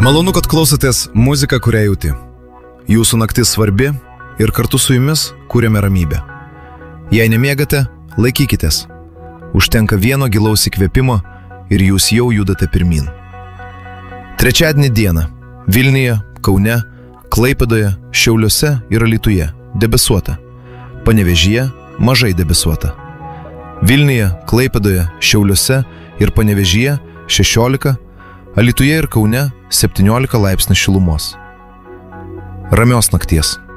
Malonu, kad klausotės muziką, kurią jauti. Jūsų naktis svarbi ir kartu su jumis kūrėme ramybę. Jei nemiegate, laikykitės. Užtenka vieno gilaus įkvėpimo ir jūs jau judate pirmin. Trečiadienį dieną Vilniuje, Kaune, Klaipėdoje, Šiauliuose ir Alytuje debesuota. Panevėžyje mažai debesuota. Vilniuje, Klaipėdoje, Šiauliuose ir Panevėžyje 16, Alytuje ir Kaune 17 laipsnių šilumos. Ramios nakties.